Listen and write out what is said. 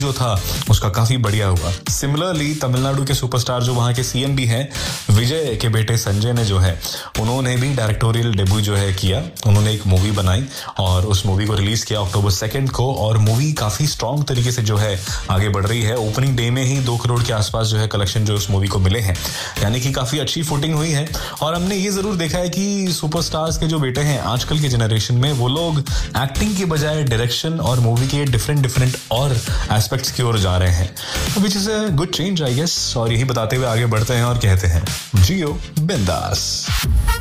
जो था उसका काफी बढ़िया हुआ। सिमिलरली तमिलनाडु के सुपरस्टार जो वहाँ के सीएम भी हैं, विजय के बेटे संजय ने जो है उन्होंने भी डायरेक्टोरियल डेब्यू जो है किया। उन्होंने एक मूवी बनाई और उस मूवी को रिलीज किया अक्टूबर 2 को, और मूवी काफी स्ट्रॉन्ग तरीके से जो है आगे बढ़ रही है। ओपनिंग डे में ही 2 करोड़ के आसपास जो है कलेक्शन जो उस मूवी को मिले हैं, यानी कि काफी अच्छी फुटिंग हुई है। और हमने ये जरूर देखा है कि सुपरस्टार्स के जो बेटे हैं आजकल के जनरेशन में, वो लोग एक्टिंग की बजाय डायरेक्शन और मूवी के डिफरेंट और एस्पेक्ट्स की ओर जा रहे हैं, which is a good change I guess. और यही बताते हुए आगे बढ़ते हैं और कहते हैं जियो बिंदास।